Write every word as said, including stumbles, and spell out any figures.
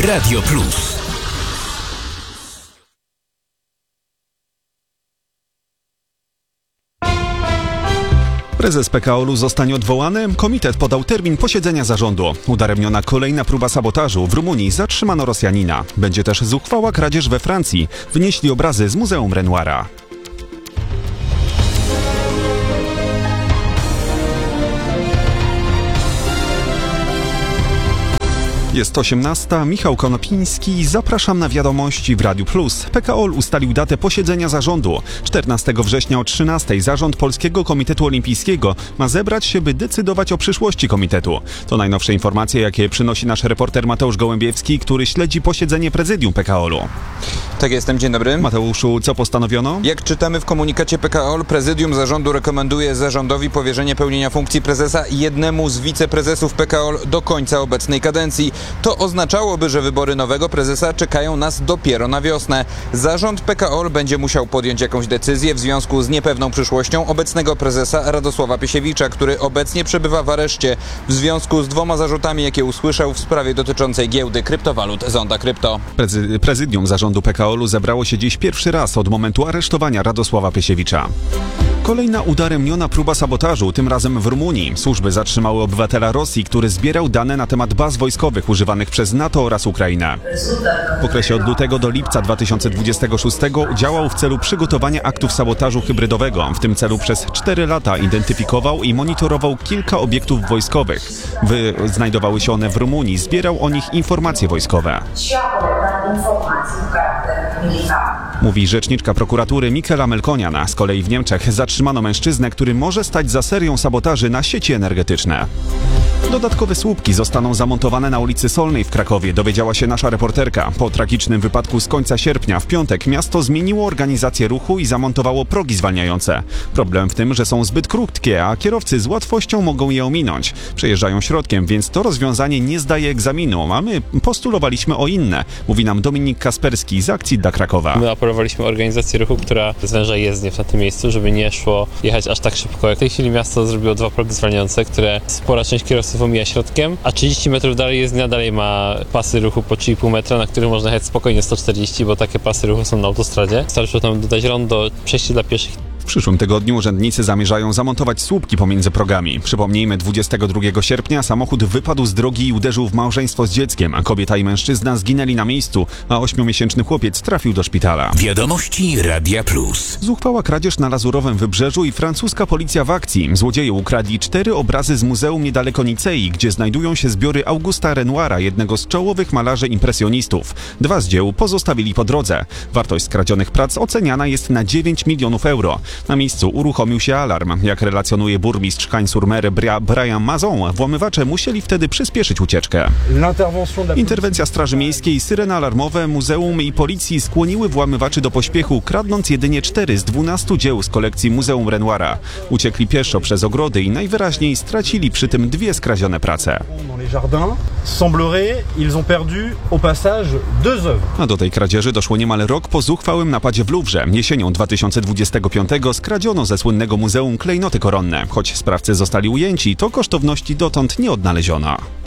Radio Plus. Prezes P K O-lu zostanie odwołany. Komitet podał termin posiedzenia zarządu. Udaremniona kolejna próba sabotażu. W Rumunii zatrzymano Rosjanina. Będzie też zuchwała kradzież we Francji. Wynieśli obrazy z Muzeum Renoira. Jest osiemnasta, Michał Konopiński, zapraszam na wiadomości w Radiu Plus. P K O L ustalił datę posiedzenia zarządu. czternastego września o trzynastej zarząd Polskiego Komitetu Olimpijskiego ma zebrać się, by decydować o przyszłości komitetu. To najnowsze informacje, jakie przynosi nasz reporter Mateusz Gołębiewski, który śledzi posiedzenie prezydium P K O L-u. Tak jestem, dzień dobry. Mateuszu, co postanowiono? Jak czytamy w komunikacie P K O L, prezydium zarządu rekomenduje zarządowi powierzenie pełnienia funkcji prezesa jednemu z wiceprezesów P K O L do końca obecnej kadencji. To oznaczałoby, że wybory nowego prezesa czekają nas dopiero na wiosnę. Zarząd P K O L będzie musiał podjąć jakąś decyzję w związku z niepewną przyszłością obecnego prezesa Radosława Piesiewicza, który obecnie przebywa w areszcie w związku z dwoma zarzutami, jakie usłyszał w sprawie dotyczącej giełdy kryptowalut Zonda Krypto. Prezy- prezydium zarządu P K O L-u zebrało się dziś pierwszy raz od momentu aresztowania Radosława Piesiewicza. Kolejna udaremniona próba sabotażu, tym razem w Rumunii. Służby zatrzymały obywatela Rosji, który zbierał dane na temat baz wojskowych używanych przez NATO oraz Ukrainę. W okresie od lutego do lipca dwa tysiące dwudziestego szóstego działał w celu przygotowania aktów sabotażu hybrydowego. W tym celu przez cztery lata identyfikował i monitorował kilka obiektów wojskowych. Wy znajdowały się one w Rumunii, zbierał o nich informacje wojskowe. Mówi rzeczniczka prokuratury Michaela Melkonian. Z kolei w Niemczech zatrzymano mężczyznę, który może stać za serią sabotaży na sieci energetyczne. Dodatkowe słupki zostaną zamontowane na ulicy Solnej w Krakowie, dowiedziała się nasza reporterka. Po tragicznym wypadku z końca sierpnia w piątek miasto zmieniło organizację ruchu i zamontowało progi zwalniające. Problem w tym, że są zbyt krótkie, a kierowcy z łatwością mogą je ominąć. Przejeżdżają środkiem, więc to rozwiązanie nie zdaje egzaminu, a my postulowaliśmy o inne, mówi nam Dominik Kasperski z Akcji dla Krakowa. My apelowaliśmy o organizację ruchu, która zwęża jezdnię w tym miejscu, żeby nie szło jechać aż tak szybko. W tej chwili miasto zrobiło dwa progi zwalniające, które spora część kierowców omija środkiem, a trzydzieści metrów dalej jezdnia dalej ma pasy ruchu po trzy i pół metra, na których można jechać spokojnie sto czterdzieści, bo takie pasy ruchu są na autostradzie. Starczy tam dodać rondo, przejście dla pieszych. W przyszłym tygodniu urzędnicy zamierzają zamontować słupki pomiędzy progami. Przypomnijmy, dwudziestego drugiego sierpnia samochód wypadł z drogi i uderzył w małżeństwo z dzieckiem. Kobieta i mężczyzna zginęli na miejscu, a ośmiomiesięczny chłopiec trafił do szpitala. Wiadomości Radia Plus. Zuchwała kradzież na Lazurowym Wybrzeżu i francuska policja w akcji. Złodzieje ukradli cztery obrazy z muzeum niedaleko Nicei, gdzie znajdują się zbiory Augusta Renoira, jednego z czołowych malarzy impresjonistów. Dwa z dzieł pozostawili po drodze. Wartość skradzionych prac oceniana jest na dziewięć milionów euro. Na miejscu uruchomił się alarm. Jak relacjonuje burmistrz Cagnes-sur-Mer Brian Mazon, włamywacze musieli wtedy przyspieszyć ucieczkę. Interwencja Straży Miejskiej, syreny alarmowe, muzeum i policji skłoniły włamywaczy do pośpiechu, kradnąc jedynie cztery z dwunastu dzieł z kolekcji Muzeum Renoira. Uciekli pieszo przez ogrody i najwyraźniej stracili przy tym dwie skradzione prace. A do tej kradzieży doszło niemal rok po zuchwałym napadzie w Louvre. Jesienią dwa tysiące dwudziestego piątego skradziono ze słynnego muzeum klejnoty koronne. Choć sprawcy zostali ujęci, to kosztowności dotąd nie odnaleziono.